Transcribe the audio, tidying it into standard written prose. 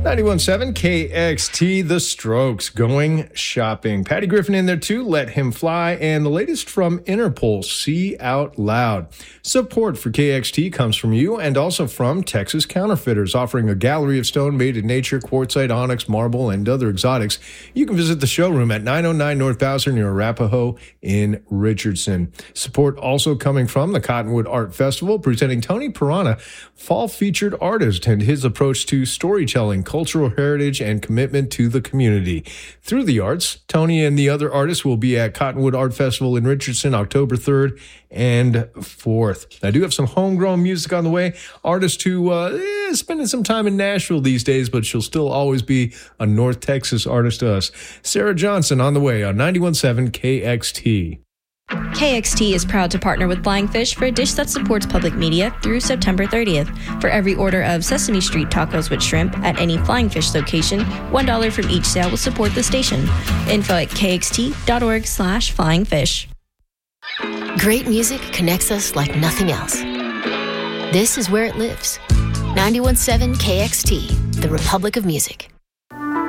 91.7 KXT, The Strokes, Going Shopping. Patty Griffin in there too, Let Him Fly, and the latest from Interpol, See Out Loud. Support for KXT comes from you and also from Texas Counterfeiters, offering a gallery of stone made in nature, quartzite, onyx, marble, and other exotics. You can visit the showroom at 909 North Bowser near Arapahoe in Richardson. Support also coming from the Cottonwood Art Festival, presenting Tony Pirana, fall featured artist, and his approach to storytelling, cultural heritage, and commitment to the community. Through the arts, Tony and the other artists will be at Cottonwood Art Festival in Richardson, October 3rd and 4th. I do have some homegrown music on the way. Artist who spending some time in Nashville these days, but she'll still always be a North Texas artist to us. Sarah Johnson on the way on 91.7 KXT. KXT is proud to partner with Flying Fish for a dish that supports public media through September 30th. For every order of Sesame Street tacos with shrimp at any Flying Fish location, $1 from each sale will support the station. Info at kxt.org/flyingfish. Great music connects us like nothing else. This is where it lives. 91.7 KXT, the Republic of Music.